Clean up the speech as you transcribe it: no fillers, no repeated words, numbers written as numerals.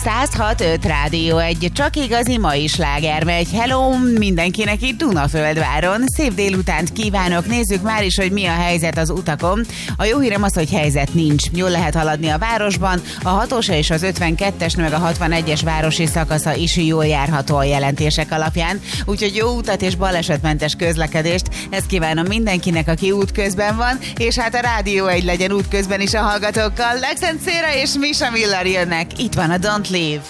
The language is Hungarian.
106.5 Rádió 1, csak igazi mai sláger megy. Hello mindenkinek itt Dunaföldváron. Szép délutánt kívánok, nézzük már is, hogy mi a helyzet az utakon. A jó hírem az, hogy helyzet nincs. Jól lehet haladni a városban, a 6-os és az 52-es, meg a 61-es városi szakasza is jól járható a jelentések alapján. Úgyhogy jó utat és balesetmentes közlekedést. Ezt kívánom mindenkinek, aki útközben van, és hát a Rádió 1 legyen útközben is a hallgatókkal. Lex and Sarah és Misha Miller jönnek. Itt van a Don't Leave.